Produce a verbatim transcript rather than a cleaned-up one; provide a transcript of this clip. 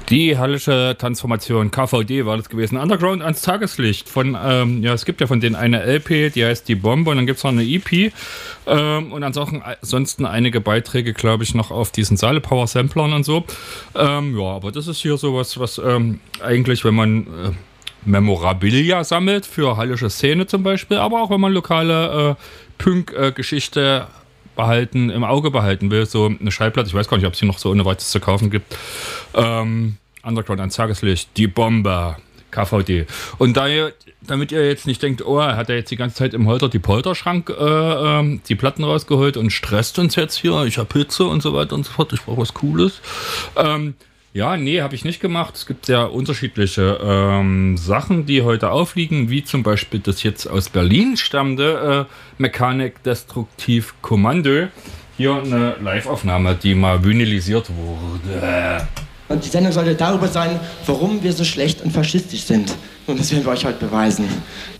Die Hallische Transformation, K V D war das gewesen. Underground ans Tageslicht. Von, ähm, ja, es gibt ja von denen eine L P, die heißt Die Bombe, und dann gibt es noch eine E P. Ähm, und ansonsten, ansonsten einige Beiträge, glaube ich, noch auf diesen Saale Power Samplern und so. Ähm, ja, aber das ist hier sowas, was ähm, eigentlich, wenn man äh, Memorabilia sammelt, für hallische Szene zum Beispiel, aber auch wenn man lokale äh, Punk-Geschichte behalten, im Auge behalten will, so eine Schallplatte, ich weiß gar nicht, ob es hier noch so ohne weiteres zu kaufen gibt. Ähm, Underground ans Tageslicht, Die Bombe, K V D. Und da ihr, damit ihr jetzt nicht denkt, oh, er hat ja jetzt die ganze Zeit im Holter die Polterschrank äh, ähm, die Platten rausgeholt und stresst uns jetzt hier, ich habe Hitze und so weiter und so fort, ich brauche was Cooles. Ähm, Ja, nee, habe ich nicht gemacht. Es gibt sehr unterschiedliche ähm, Sachen, die heute aufliegen, wie zum Beispiel das jetzt aus Berlin stammende äh, Mechanik Destruktiv Kommando. Hier eine Live-Aufnahme, die mal vinylisiert wurde. Und die Sendung sollte darüber sein, warum wir so schlecht und faschistisch sind. Und das werden wir euch heute beweisen.